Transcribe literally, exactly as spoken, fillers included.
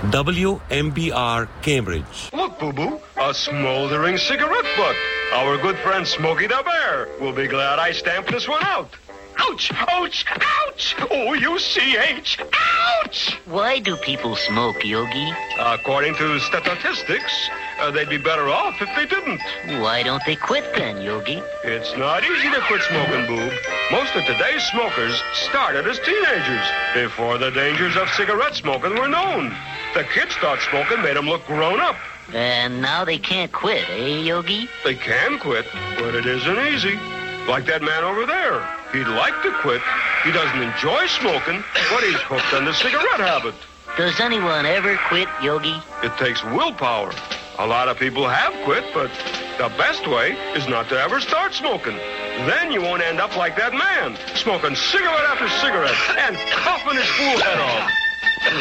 W M B R Cambridge. Look, Boo-Boo, a smoldering cigarette butt. Our good friend Smokey the Bear will be glad I stamped this one out. Ouch! Ouch! Ouch! O U C H! Ouch! Why do people smoke, Yogi? According to statistics, uh, they'd be better off if they didn't. Why don't they quit then, Yogi? It's not easy to quit smoking, Boob. Most of today's smokers started as teenagers, before the dangers of cigarette smoking were known. The kids thought smoking made them look grown up. And now they can't quit, eh, Yogi? They can quit, but it isn't easy. Like that man over there. He'd like to quit. He doesn't enjoy smoking, but he's hooked on the cigarette habit. Does anyone ever quit, Yogi? It takes willpower. A lot of people have quit, but the best way is not to ever start smoking. Then you won't end up like that man, smoking cigarette after cigarette and coughing his fool head off.